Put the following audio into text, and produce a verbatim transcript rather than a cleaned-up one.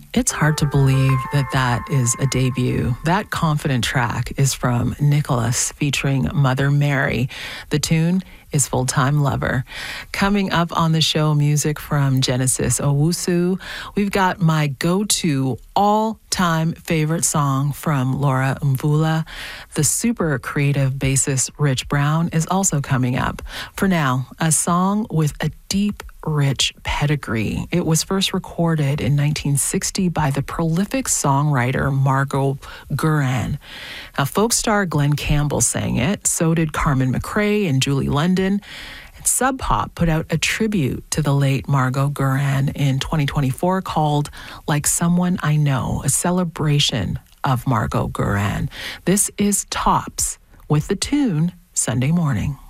It's hard to believe that that is a debut. That confident track is from Nicholas featuring Mother Mary. The tune is Full-Time Lover. Coming up on the show, music from Genesis Owusu. We've got my go-to all-time favorite song from Laura Mvula. The super creative bassist Rich Brown is also coming up. For now, a song with a deep rich pedigree. It was first recorded in nineteen sixty by the prolific songwriter Margot Gurin. Now, folk star Glenn Campbell sang it, so did Carmen McRae and Julie London. And Sub Pop put out a tribute to the late Margot Gurin in twenty twenty-four called Like Someone I Know, a celebration of Margot Gurin. This is Tops with the tune Sunday Morning.